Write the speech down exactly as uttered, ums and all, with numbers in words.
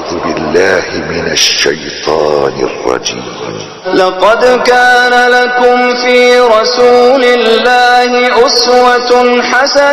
أعوذ بالله من الشيطان الرجيم. لقد كان لكم في رسول الله أسوة حسنة